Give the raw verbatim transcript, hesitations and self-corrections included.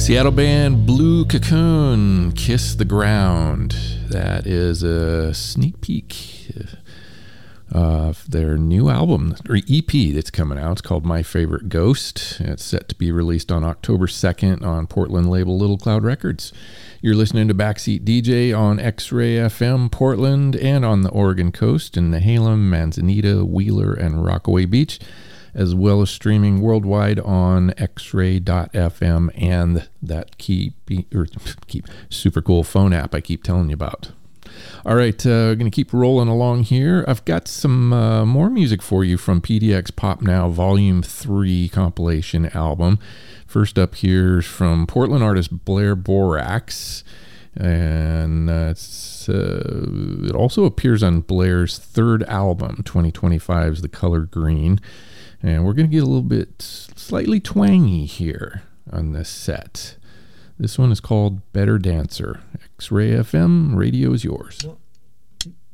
Seattle band Blue Cocoon, Kiss the Ground. That is a sneak peek of their new album, or E P, that's coming out. It's called My Favorite Ghost. It's set to be released on October second on Portland label Little Cloud Records. You're listening to Backseat D J on X-Ray F M Portland and on the Oregon coast in Nehalem, Manzanita, Wheeler, and Rockaway Beach, as well as streaming worldwide on x ray dot f m and that keep, or keep super cool phone app I keep telling you about. All right, uh, going to keep rolling along here. I've got some uh, more music for you from P D X Pop Now Volume three compilation album. First up here is from Portland artist Blair Borax, and uh, it's, uh, it also appears on Blair's third album, twenty twenty-five's The Color Green. And we're going to get a little bit slightly twangy here on this set. This one is called Better Dancer. X-Ray F M, radio is yours.